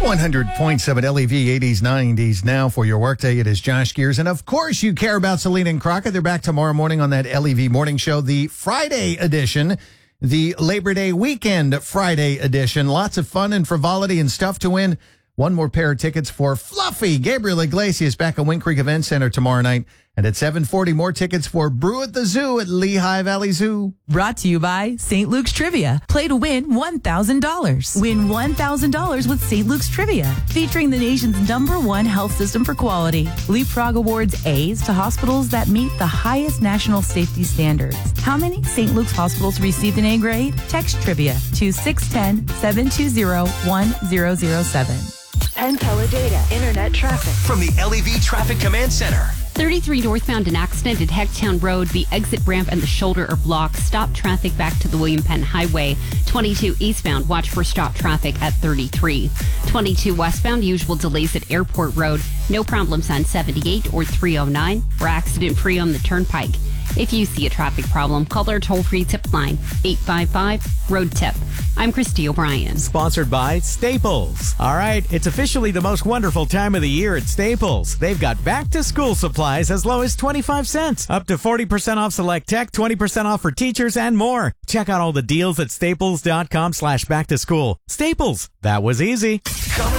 100.7 LEV 80s, 90s. Now for your workday, it is Josh Gears. And of course, you care about Selena and Crockett. They're back tomorrow morning on that LEV morning show, the Friday edition, the Labor Day weekend Friday edition. Lots of fun and frivolity and stuff to win. One more pair of tickets for Fluffy Gabriel Iglesias back at Wind Creek Event Center tomorrow night. And at 7:40, more tickets for Brew at the Zoo at Lehigh Valley Zoo. Brought to you by St. Luke's Trivia. Play to win $1,000. Win $1,000 with St. Luke's Trivia, featuring the nation's #1 health system for quality. Leapfrog awards A's to hospitals that meet the highest national safety standards. How many St. Luke's hospitals received an A grade? Text Trivia to 610-720-1007. Penn Teledata Internet Traffic from the LEV Traffic Command Center. 33 northbound, an accident at Hecktown Road. The exit ramp and the shoulder are blocked. Stop traffic back to the William Penn Highway. 22 eastbound, watch for stop traffic at 33. 22 westbound, usual delays at Airport Road. No problems on 78 or 309. We're accident-free on the Turnpike. If you see a traffic problem, call our toll-free tip line, 855-ROAD-TIP. I'm Christy O'Brien. Sponsored by Staples. All right, it's officially the most wonderful time of the year at Staples. They've got back-to-school supplies as low as 25 cents. Up to 40% off select tech, 20% off for teachers, and more. Check out all the deals at staples.com/back-to-school. Staples, that was easy. Coming